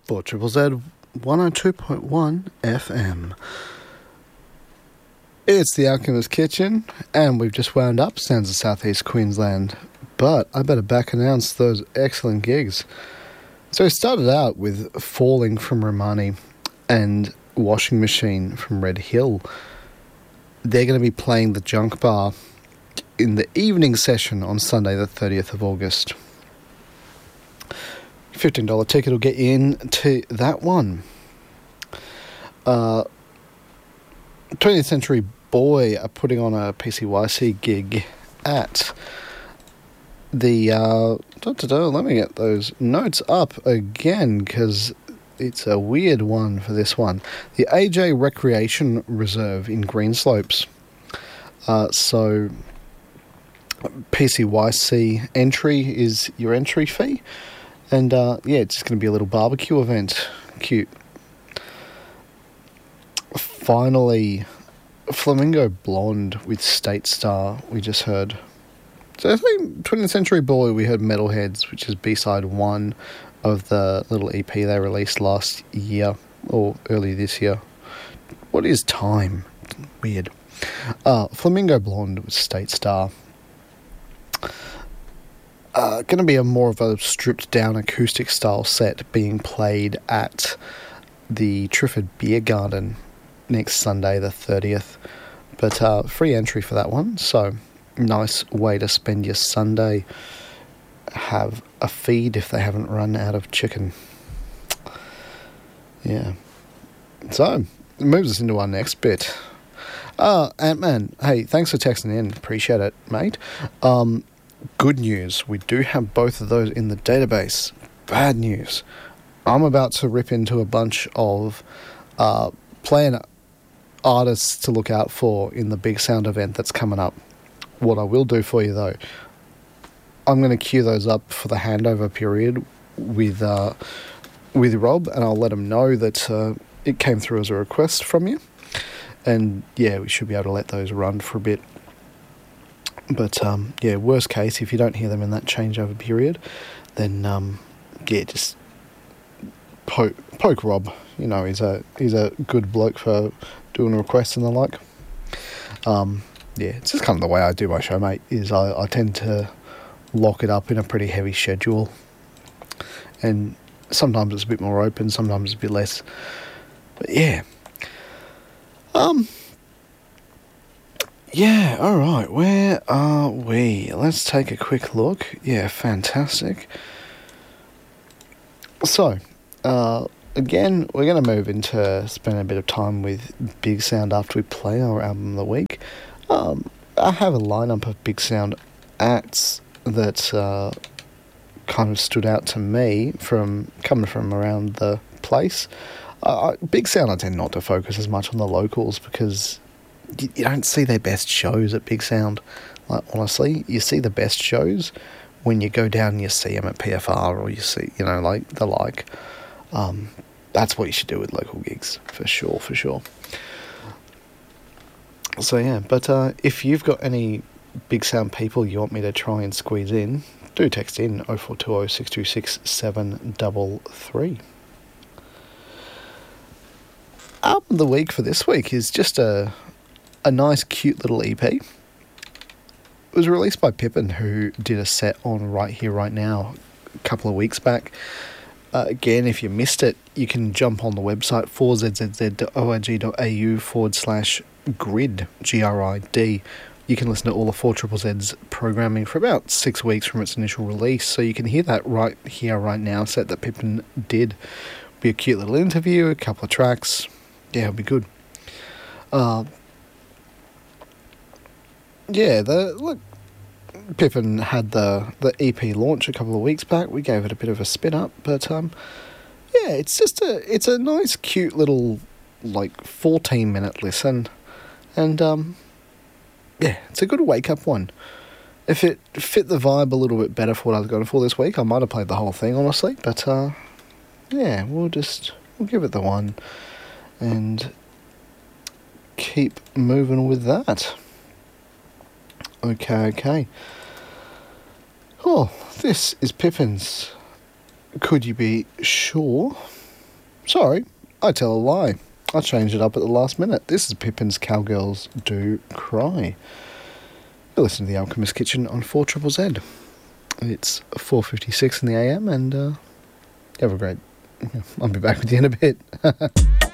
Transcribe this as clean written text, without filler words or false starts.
4 Triple Z 102.1 FM. It's the Alchemist Kitchen, and we've just wound up Sounds of Southeast Queensland. But I better back announce those excellent gigs. So we started out with Falling from Romani and Washing Machine from Red Hill. They're going to be playing the Junk Bar in the evening session on Sunday the 30th of August. $15 ticket will get you in to that one. 20th Century Boy are putting on a PCYC gig at the... let me get those notes up again, because it's a weird one for this one. The AJ Recreation Reserve in Greenslopes. So PCYC entry is your entry fee. And, it's just going to be a little barbecue event. Cute. Finally, Flamingo Blonde with State Star, we just heard. So I think 20th Century Boy, we heard Metalheads, which is B-side 1 of the little EP they released last year, or early this year. What is time? Weird. Flamingo Blonde with State Star. Going to be a more of a stripped down acoustic style set being played at the Trifford Beer Garden next Sunday the 30th, but free entry for that one, so nice way to spend your Sunday. Have a feed if they haven't run out of chicken. Yeah, so it moves us into our next bit. Ant-Man, hey, thanks for texting in, appreciate it, mate. Good news, we do have both of those in the database. Bad news, I'm about to rip into a bunch of playing artists to look out for in the Big Sound event that's coming up. What I will do for you, though, I'm going to queue those up for the handover period with Rob, and I'll let him know that it came through as a request from you. And, yeah, we should be able to let those run for a bit. But, worst case, if you don't hear them in that changeover period, then, just poke Rob. You know, he's a good bloke for doing requests and the like. It's just kind of the way I do my show, mate, is I tend to lock it up in a pretty heavy schedule. And sometimes it's a bit more open, sometimes it's a bit less. But, yeah. Yeah, alright, where are we? Let's take a quick look. Yeah, fantastic. So, again, we're going to move into spending a bit of time with Big Sound after we play our album of the week. I have a lineup of Big Sound acts that kind of stood out to me from coming from around the place. Big Sound, I tend not to focus as much on the locals because you don't see their best shows at Big Sound. Like, honestly, you see the best shows when you go down and you see them at PFR, or you see, the like. That's what you should do with local gigs, for sure. So, yeah, but if you've got any Big Sound people you want me to try and squeeze in, do text in 0420 626 733. Album of the week for this week is just a nice, cute little EP. It was released by Pippin, who did a set on Right Here, Right Now a couple of weeks back. Again, if you missed it, you can jump on the website 4zzz.org.au/grid, GRID. You can listen to all the 4 Triple Z's programming for about 6 weeks from its initial release, so you can hear that Right Here, Right Now set that Pippin did. Be a cute little interview, a couple of tracks. Yeah, it'll be good. Pippin had the EP launch a couple of weeks back. We gave it a bit of a spin up, but it's a nice, cute little 14-minute listen, and it's a good wake up one. If it fit the vibe a little bit better for what I was going for this week, I might have played the whole thing, honestly. But we'll give it the one and keep moving with that. Okay. Oh, this is Pippin's Could You Be Sure? Sorry, I tell a lie. I changed it up at the last minute. This is Pippin's Cowgirls Do Cry. You're listening to The Alchemist Kitchen on 4ZZZ. It's 4:56 in the AM, and have a great... I'll be back with you in a bit.